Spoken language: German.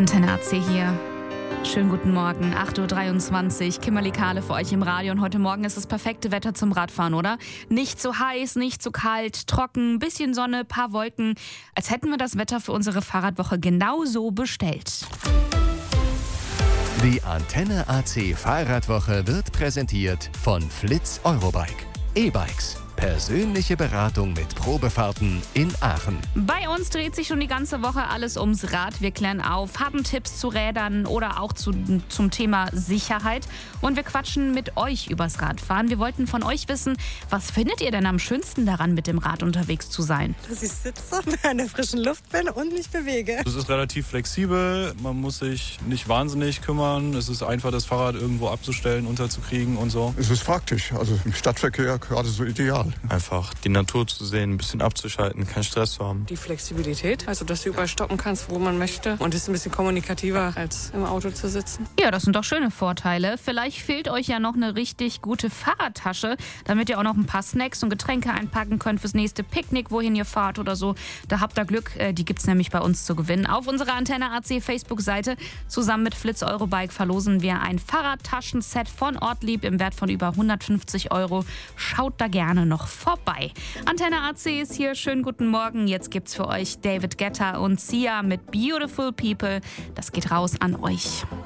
Antenne AC hier. Schönen guten Morgen, 8.23 Uhr, Kimberly Kahle für euch im Radio und heute Morgen ist das perfekte Wetter zum Radfahren, oder? Nicht zu heiß, nicht zu kalt, trocken, bisschen Sonne, paar Wolken, als hätten wir das Wetter für unsere Fahrradwoche genauso bestellt. Die Antenne AC Fahrradwoche wird präsentiert von Flitz Eurobike. E-Bikes. Persönliche Beratung mit Probefahrten in Aachen. Bei uns dreht sich schon die ganze Woche alles ums Rad. Wir klären auf, haben Tipps zu Rädern oder auch zum Thema Sicherheit. Und wir quatschen mit euch übers Radfahren. Wir wollten von euch wissen, was findet ihr denn am schönsten daran, mit dem Rad unterwegs zu sein? Dass ich sitze, in der frischen Luft bin und mich bewege. Es ist relativ flexibel, man muss sich nicht wahnsinnig kümmern. Es ist einfach, das Fahrrad irgendwo abzustellen, unterzukriegen und so. Es ist praktisch, also im Stadtverkehr gerade so ideal. Einfach die Natur zu sehen, ein bisschen abzuschalten, keinen Stress zu haben. Die Flexibilität, also dass du überall stoppen kannst, wo man möchte. Und es ist ein bisschen kommunikativer, als im Auto zu sitzen. Ja, das sind doch schöne Vorteile. Vielleicht fehlt euch ja noch eine richtig gute Fahrradtasche, damit ihr auch noch ein paar Snacks und Getränke einpacken könnt fürs nächste Picknick, wohin ihr fahrt oder so. Da habt ihr Glück, die gibt's nämlich bei uns zu gewinnen. Auf unserer Antenne AC Facebook-Seite zusammen mit Flitz Eurobike verlosen wir ein Fahrradtaschenset von Ortlieb im Wert von über 150 €. Schaut da gerne noch vorbei. Antenne AC ist hier. Schönen guten Morgen. Jetzt gibt's für euch David Guetta und Sia mit Beautiful People. Das geht raus an euch.